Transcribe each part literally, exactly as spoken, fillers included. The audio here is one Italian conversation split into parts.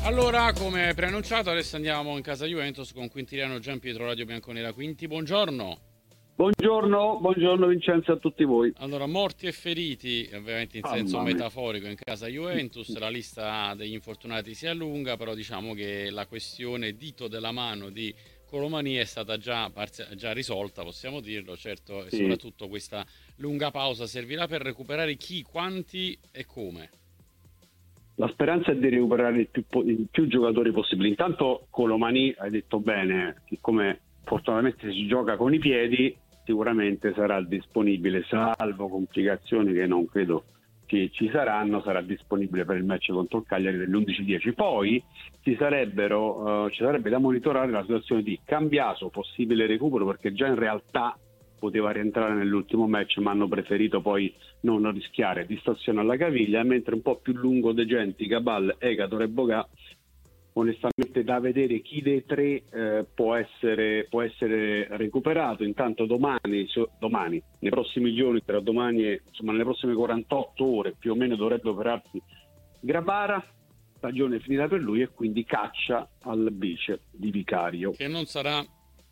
Allora, come preannunciato, adesso andiamo in casa Juventus con Quintiliano Gianpietro, Radio Bianconera. Quinti, buongiorno. Buongiorno, buongiorno Vincenzo a tutti voi. Allora, morti e feriti, ovviamente in senso Mamma mia. metaforico, in casa Juventus. La lista degli infortunati si allunga, però diciamo che la questione dito della mano di Colomani è stata già, parzi- già risolta, possiamo dirlo. Certo, e Sì. soprattutto questa lunga pausa servirà per recuperare chi, quanti e come. La speranza è di recuperare il più, po- il più giocatori possibili. Intanto Colomani, hai detto bene, siccome fortunatamente si gioca con i piedi, sicuramente sarà disponibile, salvo complicazioni che non credo che ci saranno, sarà disponibile per il match contro il Cagliari delle undici e dieci. Poi ci sarebbero, eh, ci sarebbe da monitorare la situazione di Cambiaso, possibile recupero, perché già in realtà poteva rientrare nell'ultimo match, ma hanno preferito poi non rischiare, distrazione alla caviglia, mentre un po' più lungo De Genti, Cabal, Egator e Bogà, onestamente da vedere chi dei tre eh, può essere può essere recuperato. Intanto domani, so, domani nei prossimi giorni, tra domani e insomma nelle prossime quarantotto ore più o meno dovrebbe operarsi Grabara, stagione finita per lui, e quindi caccia al vice di Vicario. Che non sarà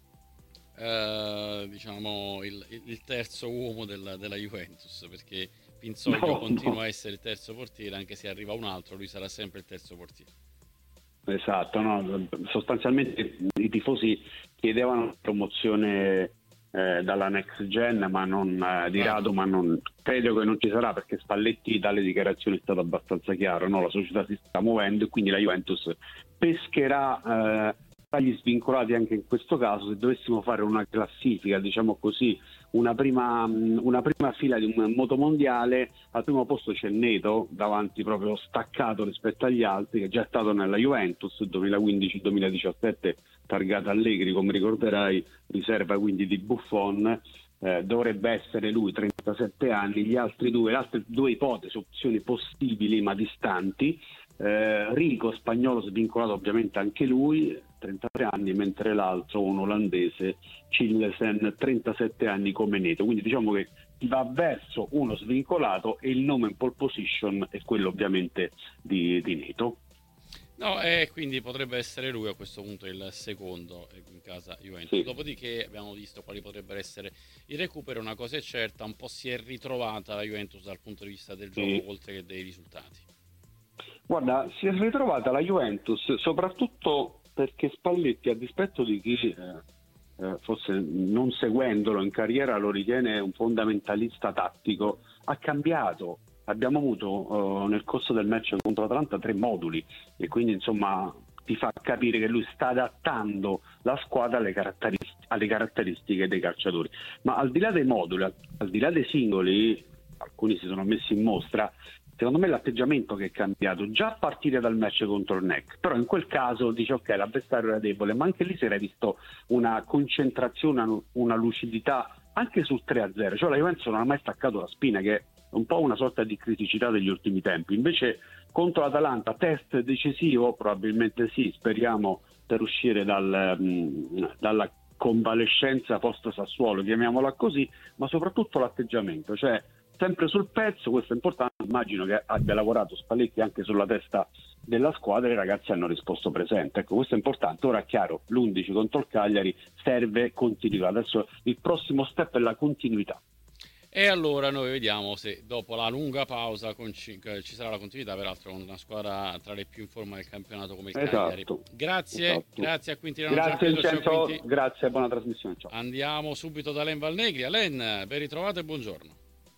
eh, diciamo il, il terzo uomo della, della Juventus, perché Pinzoglio No, continua no. a essere il terzo portiere, anche se arriva un altro, lui sarà sempre il terzo portiere. Esatto, no? Sostanzialmente i tifosi chiedevano promozione eh, dalla next gen, ma non eh, di Bravo. rado, ma non credo che non ci sarà, perché Spalletti dalle dichiarazioni è stato abbastanza chiaro, no? La società si sta muovendo e quindi la Juventus pescherà eh, tagli svincolati anche in questo caso. Se dovessimo fare una classifica, diciamo così, una prima, una prima fila di un motomondiale, al primo posto c'è Neto, davanti proprio staccato rispetto agli altri, che è già stato nella Juventus duemilaquindici duemiladiciassette, targata Allegri, come ricorderai, riserva quindi di Buffon. Eh, dovrebbe essere lui, trentasette anni. Gli altri due, le altre due ipotesi, opzioni possibili ma distanti, eh, Rico, spagnolo svincolato ovviamente anche lui, trentatré anni, mentre l'altro, un olandese, Chilesen, trentasette anni come Neto. Quindi diciamo che si va verso uno svincolato e il nome in pole position è quello ovviamente di, di Neto. No, e quindi potrebbe essere lui a questo punto il secondo in casa Juventus. Sì. Dopodiché abbiamo visto quali potrebbero essere i recuperi. Una cosa è certa, un po' si è ritrovata la Juventus dal punto di vista del gioco, Sì. oltre che dei risultati. Guarda, si è ritrovata la Juventus soprattutto perché Spalletti, a dispetto di chi eh, eh, forse non seguendolo in carriera lo ritiene un fondamentalista tattico, ha cambiato. Abbiamo avuto eh, nel corso del match contro l'Atalanta tre moduli, e quindi insomma ti fa capire che lui sta adattando la squadra alle, caratteris- alle caratteristiche dei calciatori. Ma al di là dei moduli, al, al di là dei singoli, alcuni si sono messi in mostra. Secondo me è l'atteggiamento che è cambiato già a partire dal match contro il N E C, però in quel caso dice ok, l'avversario era debole, ma anche lì si era visto una concentrazione, una lucidità anche sul tre a zero, cioè la Juventus non ha mai staccato la spina, che è un po' una sorta di criticità degli ultimi tempi. Invece contro l'Atalanta, test decisivo, probabilmente sì, speriamo, per uscire dal, mh, dalla convalescenza post Sassuolo, chiamiamola così, ma soprattutto l'atteggiamento, cioè sempre sul pezzo. Questo è importante. Immagino che abbia lavorato Spalletti anche sulla testa della squadra e i ragazzi hanno risposto presente. Ecco, questo è importante. Ora è chiaro, l'undici contro il Cagliari serve continuità. Adesso il prossimo step è la continuità. E allora noi vediamo se dopo la lunga pausa con ci, ci sarà la continuità, peraltro con una squadra tra le più in forma del campionato come il Cagliari. Esatto. Grazie, Esatto. grazie a Quintiliano Grazie Gianpietro. Ciao Vincenzo, Quinti. grazie, buona trasmissione. Ciao. Andiamo subito da Alen Valnegri. Alen, ben ritrovato e buongiorno.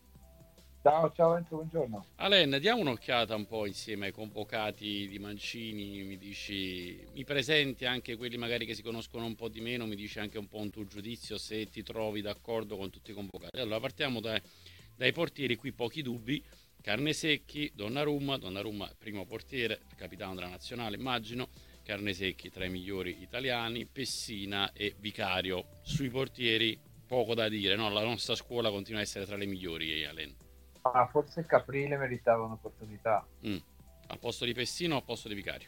Ciao, ciao Enzo, buongiorno. Alen, diamo un'occhiata un po' insieme ai convocati di Mancini, mi dici, mi presenti anche quelli magari che si conoscono un po' di meno, mi dici anche un po' un tuo giudizio se ti trovi d'accordo con tutti i convocati. Allora partiamo dai, dai portieri, qui pochi dubbi, Carnesecchi, Donnarumma, Donnarumma primo portiere, capitano della nazionale immagino, Carnesecchi tra i migliori italiani, Pessina e Vicario. Sui portieri poco da dire, no? La nostra scuola continua a essere tra le migliori, Alen. Ah, forse Caprile meritava un'opportunità. Mm. Al posto di Pessino o al posto di Vicario?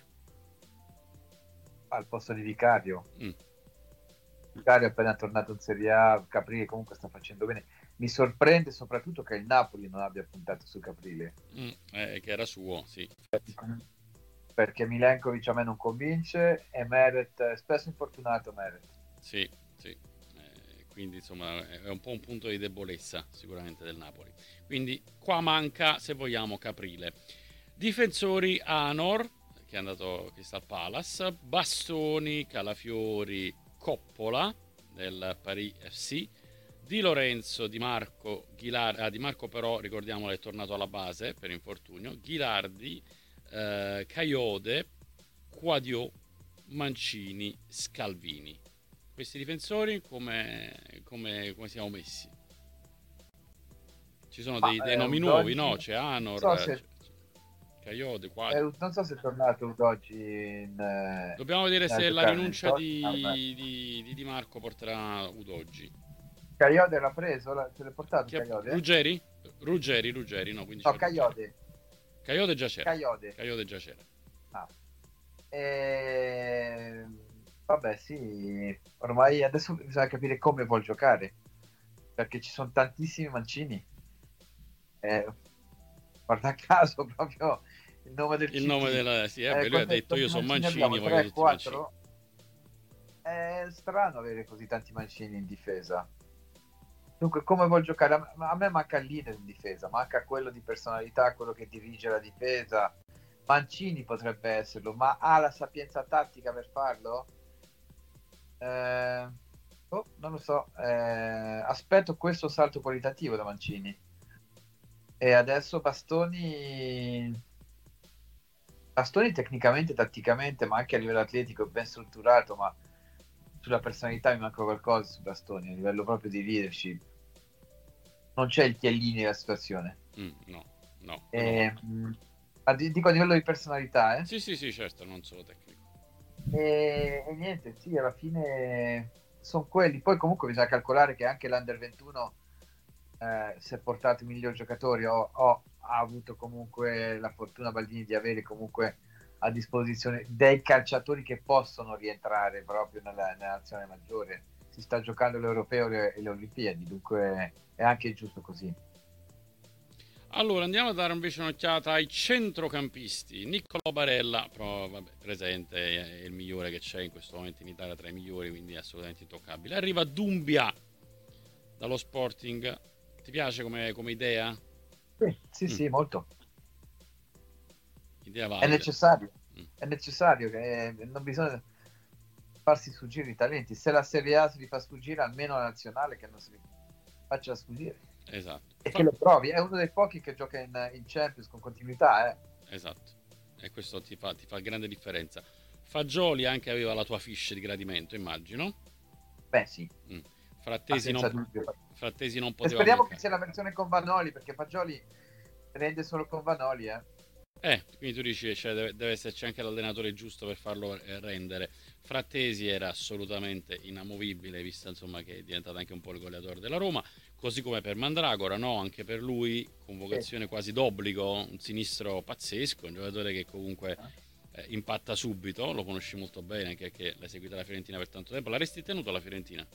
Al posto di Vicario. Mm. Vicario è appena tornato in Serie A, Caprile comunque sta facendo bene. Mi sorprende soprattutto che il Napoli non abbia puntato su Caprile. Mm. Eh, che era suo, sì. perché Milenkovic a me non convince e Meret è spesso infortunato. Meret. Sì, sì. Eh, quindi insomma è un po' un punto di debolezza sicuramente del Napoli. Quindi qua manca, se vogliamo, Caprile. Difensori: Anor, che è andato a Crystal Palace, Bastoni, Calafiori, Coppola del Paris F C, Di Lorenzo, Di Marco, Ghilardi, ah, Di Marco però ricordiamolo è tornato alla base per infortunio, Ghilardi, eh, Caiode, Quadio, Mancini, Scalvini. Questi difensori come, come, come siamo messi? Ci sono dei, Ma dei eh, nomi nuovi, Udogi, no? C'è non Anor, so c'è, se, c'è Caiode, eh, Quadio. non so se è tornato Udogi in, eh, Dobbiamo vedere a se la giocare nel rinuncia Tottenham. di, di, di Di Marco porterà Udogi. Caiode l'ha preso? La- se l'è portato Chi ha- Caiode? Ruggeri? Ruggeri, Ruggeri, no, quindi No, c'è Ruggeri. Caiode. Caiode già c'era. Caiode. Caiode già c'era. Ah. E... Vabbè, sì, ormai adesso bisogna capire come vuol giocare, perché ci sono tantissimi mancini. Eh, guarda caso proprio il nome del Il nome C T. della... Sì, eh, Eh, beh, lui ha quanti, detto io quanti sono mancini Mancini, abbiamo? voglio tre, tutti i Mancini. quattro? È strano avere così tanti mancini in difesa. Dunque, come vuol giocare? A me, a me manca il leader in difesa, manca quello di personalità, quello che dirige la difesa. Mancini potrebbe esserlo, ma ha la sapienza tattica per farlo? Eh, oh, non lo so. Eh, aspetto questo salto qualitativo da Mancini. E adesso Bastoni. Bastoni tecnicamente, tatticamente, ma anche a livello atletico, ben strutturato, ma sulla personalità mi manca qualcosa su Bastoni, a livello proprio di leadership. Non c'è il Chiellini della situazione. Mm, no, no, quello E, manca. mh, ma di- dico a livello di personalità, eh? Sì, sì, sì, certo, non solo tecnico. E, e niente, sì, alla fine sono quelli. Poi comunque bisogna calcolare che anche l'Under ventuno eh, si è portato i migliori giocatori o, o ha avuto comunque la fortuna Baldini di avere comunque a disposizione dei calciatori che possono rientrare proprio nella, nella nazionale maggiore. Si sta giocando l'Europeo e le Olimpiadi, dunque è anche giusto così. Allora andiamo a dare invece un'occhiata ai centrocampisti. Niccolò Barella, però, vabbè, presente, è il migliore che c'è in questo momento in Italia tra i migliori, quindi è assolutamente intoccabile. Arriva Dumbia dallo Sporting. Ti piace come, come idea? Sì, sì, Mm, sì, molto. idea È valida. necessario, Mm, è necessario che non bisogna farsi sfuggire i talenti. Se la Serie A si li fa sfuggire, almeno la nazionale che non si li faccia sfuggire esatto. e che Fa- lo provi. È uno dei pochi che gioca in, in Champions con continuità, eh. esatto. E questo ti fa, ti fa grande differenza. Fagioli anche aveva la tua fiche di gradimento, immagino. Beh, sì, Mm. ma Frattesi senza non, dubbio. Frattesi non E poteva speriamo che mancare. sia la versione con Vanoli, perché Fagioli rende solo con Vanoli, eh. Eh, quindi tu dici cioè, deve, deve esserci anche l'allenatore giusto per farlo eh, rendere. Frattesi era assolutamente inamovibile, visto insomma che è diventato anche un po' il goleatore della Roma, così come per Mandragora, no? Anche per lui, Sì. convocazione quasi d'obbligo, un sinistro pazzesco, un giocatore che comunque eh, impatta subito, lo conosci molto bene, anche perché l'hai seguita la Fiorentina per tanto tempo. L'avresti tenuto la Fiorentina?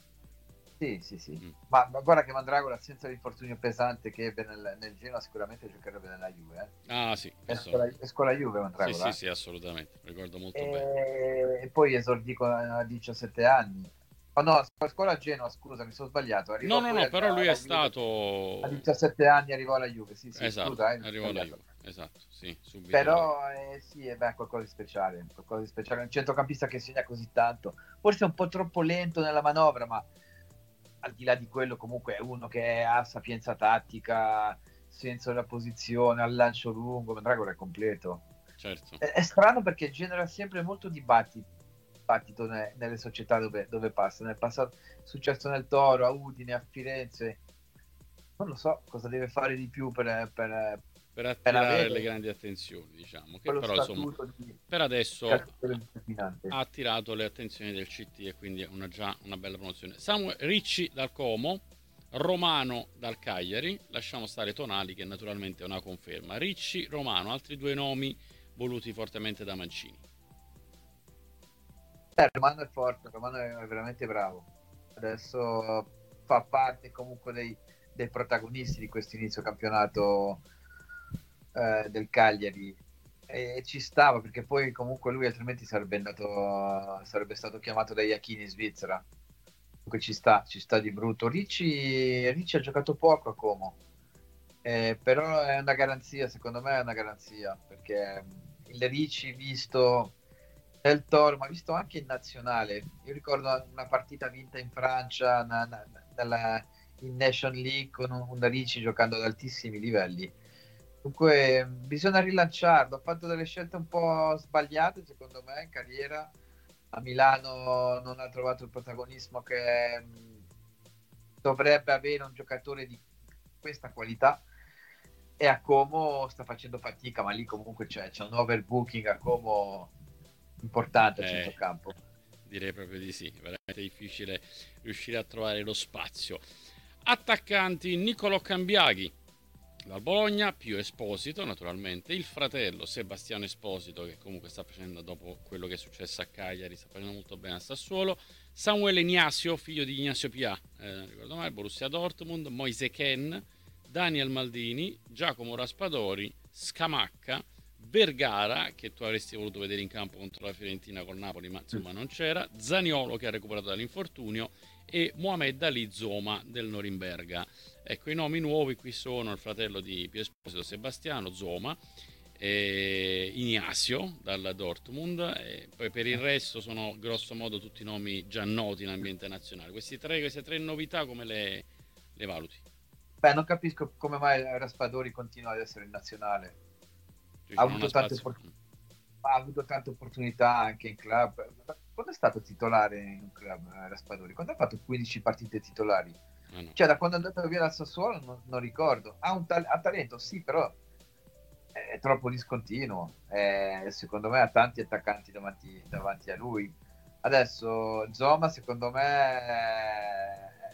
Sì, sì, sì. Mm. Ma, ma guarda che Mandragola, senza l'infortunio pesante che ebbe nel, nel Genoa, sicuramente giocherebbe nella Juve. Eh. Ah sì, È, questo... scuola, è scuola Juve Sì, sì, Mandragola. sì, assolutamente, ricordo molto bene. E, e poi esordì con- a diciassette anni. Oh no, a scuola a Genova, scusa, mi sono sbagliato. No, Arrivò no, poi no, al- però lui è alla Juve. A stato... diciassette anni arrivò alla Juve. Sì, sì, Esatto, scusa, eh, mi sono arrivò alla sbagliato. Juve, esatto, sì, subito alla Juve. Però eh, sì, è beh, qualcosa di speciale, qualcosa di speciale. Un centrocampista che segna così tanto, forse un po' troppo lento nella manovra, ma al di là di quello comunque è uno che ha sapienza tattica, senso della posizione, al lancio lungo, Mandragora è completo. Certo, È, è strano perché genera sempre molto dibattito, dibattito ne- nelle società dove, dove passa. Nel passato è successo nel Toro, a Udine, a Firenze. Non lo so cosa deve fare di più per, per, per per attirare le avere grandi attenzioni, diciamo, che quello però insomma statuto di per adesso calciatore determinante. ha attirato le attenzioni del C T e quindi è una, già una bella promozione. Samuel Ricci dal Como, Romano dal Cagliari, lasciamo stare Tonali che naturalmente è una conferma. Ricci, Romano, altri due nomi voluti fortemente da Mancini. Eh, Romano è forte, Romano è veramente bravo. Adesso fa parte comunque dei, dei protagonisti di questo inizio campionato eh, del Cagliari. e ci stava, perché poi comunque lui altrimenti sarebbe andato, sarebbe stato chiamato da Iachini in Svizzera. Comunque ci sta, ci sta di brutto. Ricci, Ricci ha giocato poco a Como, eh, però è una garanzia, secondo me è una garanzia, perché il Ricci visto del Toro, ma visto anche in nazionale. Io ricordo una partita vinta in Francia, na, na, nella, in Nation League, con un, un Ricci giocando ad altissimi livelli. Dunque bisogna rilanciarlo, ha fatto delle scelte un po' sbagliate secondo me in carriera. A Milano non ha trovato il protagonismo che mh, dovrebbe avere un giocatore di questa qualità, e a Como sta facendo fatica, ma lì comunque c'è, c'è un overbooking a Como importante a Eh, centrocampo. direi proprio di sì, veramente difficile riuscire a trovare lo spazio. Attaccanti: Niccolò Cambiaghi dal Bologna, Pio Esposito naturalmente, il fratello Sebastiano Esposito, che comunque sta facendo, dopo quello che è successo a Cagliari, sta facendo molto bene a Sassuolo, Samuele Ignazio, figlio di Ignazio Pia, eh, non ricordo mai, Borussia Dortmund, Moise Ken, Daniel Maldini, Giacomo Raspadori, Scamacca, Vergara, che tu avresti voluto vedere in campo contro la Fiorentina col Napoli, ma insomma non c'era, Zaniolo, che ha recuperato dall'infortunio, e Mohamed Ali Zoma del Norimberga. Ecco, i nomi nuovi qui sono il fratello di Pio Esposito, Sebastiano Zoma, e Ignazio dal Dortmund, e poi per il resto sono grosso modo tutti nomi già noti in ambiente nazionale. Questi tre, queste tre novità come le, le valuti? Beh, non capisco come mai Raspadori continua ad essere in nazionale. Cioè, Ha non avuto, ha tante spazio. opport- ha avuto tante opportunità anche in club. Quando è stato titolare in un club, eh, Raspadori? Quando ha fatto quindici partite titolari? Ah, no. Cioè, da quando è andato via dal Sassuolo non, non ricordo. Ha un ta- ha talento, sì, però è troppo discontinuo. Eh, secondo me ha tanti attaccanti davanti, davanti a lui. Adesso Zoma, secondo me, eh,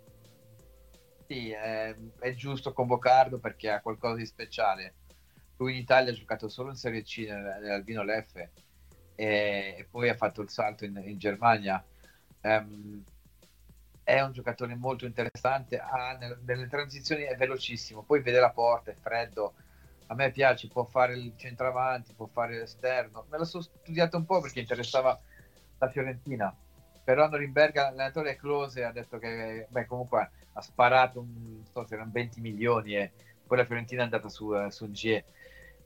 sì, è, è giusto convocarlo perché ha qualcosa di speciale. Lui in Italia ha giocato solo in Serie C nel- nell'Albino Leffe, e, e poi ha fatto il salto in, in Germania. Ehm, è un giocatore molto interessante, ha nel- nelle transizioni è velocissimo, poi vede la porta, è freddo. A me piace, può fare il centravanti, può fare l'esterno. Me lo sono studiato un po' perché interessava la Fiorentina, però a Norimberga l'allenatore Close ha detto che beh, comunque ha sparato un, non so se erano venti milioni, e poi la Fiorentina è andata su, eh, su un G E.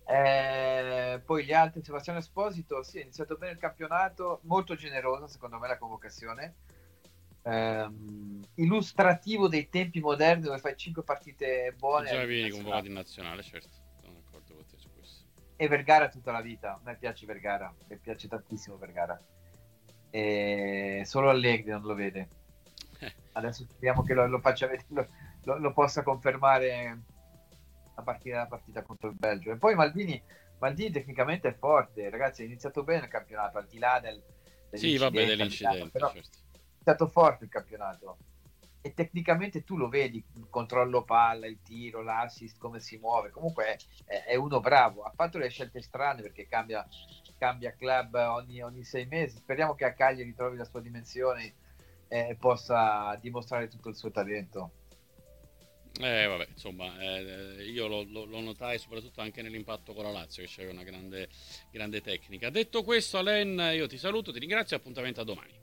Eh, poi gli altri, Sebastiano Esposito, sì, ha iniziato bene il campionato, molto generosa secondo me la convocazione, ehm, illustrativo dei tempi moderni dove fai cinque partite E buone e già arrivi in vieni convocato nazionale. in nazionale, certo. Sono d'accordo con te su questo. E Vergara tutta la vita, a me piace Vergara, mi piace tantissimo Vergara, e solo Allegri non lo vede. Adesso speriamo che lo, lo faccia vedere, lo, lo, lo possa confermare a partire dalla partita contro il Belgio. E poi Maldini, Maldini tecnicamente è forte, ragazzi, ha iniziato bene il campionato, al di là del, Sì, vabbè, dell'incidente a Milano, dell'incidente, però è certo. stato forte il campionato. E tecnicamente tu lo vedi, il controllo palla, il tiro, l'assist, come si muove. Comunque è, è- è uno bravo. Ha fatto le scelte strane perché cambia, cambia club ogni, ogni sei mesi. Speriamo che a Cagliari trovi la sua dimensione e possa dimostrare tutto il suo talento. Eh, vabbè, insomma, eh, io lo, lo- lo notai soprattutto anche nell'impatto con la Lazio, che c'era una grande, grande tecnica. Detto questo, Alen, io ti saluto, ti ringrazio e appuntamento a domani.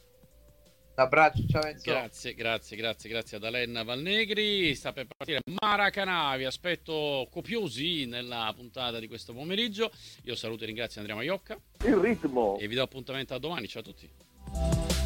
Un abbraccio, ciao Enzo. Grazie, grazie, grazie, grazie ad Alen Valnegri. Sta per partire Maracanã, vi aspetto copiosi nella puntata di questo pomeriggio. Io saluto e ringrazio Andrea Maiocca Il ritmo. e vi do appuntamento a domani. Ciao a tutti.